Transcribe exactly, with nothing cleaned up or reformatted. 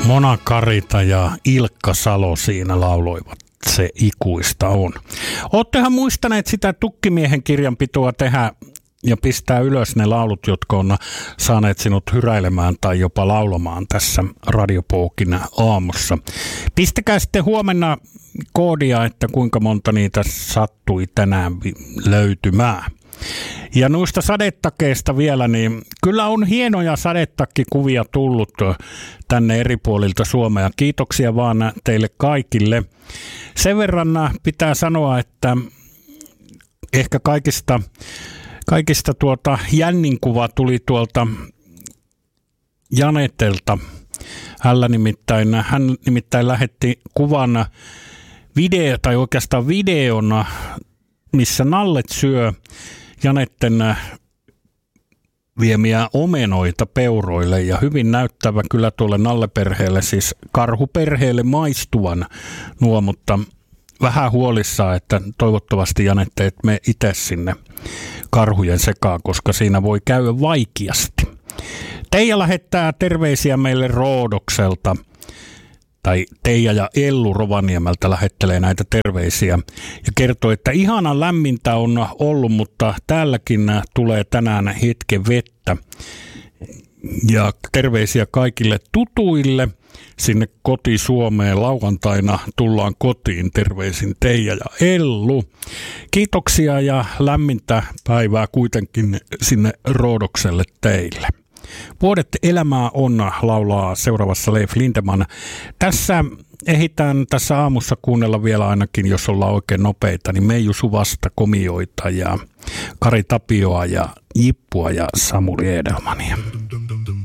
Mona Karita ja Ilkka Salo siinä lauloivat Se ikuista on. Oottehan muistaneet sitä Tukkimiehen kirjanpitoa tehdä ja pistää ylös ne laulut, jotka on saaneet sinut hyräilemään tai jopa laulamaan tässä Radiopookin aamussa. Pistäkää sitten huomenna koodia, että kuinka monta niitä sattui tänään löytymään. Ja noista sadetakeista vielä, niin kyllä on hienoja sadetakkikuvia tullut tänne eri puolilta Suomea. Kiitoksia vaan teille kaikille. Sen verran pitää sanoa, että ehkä kaikista, kaikista tuota jännin kuva tuli tuolta Janetelta. Hänellä nimittäin, hän nimittäin lähetti kuvan video, tai oikeastaan videona, missä nallet syö Janetten viemiä omenoita peuroille, ja hyvin näyttävä kyllä tuolle nalleperheelle, siis karhuperheelle maistuvan nuo, mutta vähän huolissaan, että toivottavasti Janette et mene itse sinne karhujen sekaan, koska siinä voi käydä vaikeasti. Teija lähettää terveisiä meille Roodokselta, tai Teija ja Ellu Rovaniemeltä lähettelee näitä terveisiä ja kertoo, että ihanan lämmintä on ollut, mutta täälläkin tulee tänään hetken vettä. Ja terveisiä kaikille tutuille sinne koti Suomeen. Lauantaina tullaan kotiin. Terveisin Teija ja Ellu. Kiitoksia ja lämmintä päivää kuitenkin sinne Roodokselle teille. Vuodet elämää on, laulaa seuraavassa Leif Lindeman. Tässä ehditään tässä aamussa kuunnella vielä ainakin, jos ollaan oikein nopeita, niin Meiju Suvasta, Komioita ja Kari Tapioa ja Jippua ja Samuli Edelmania.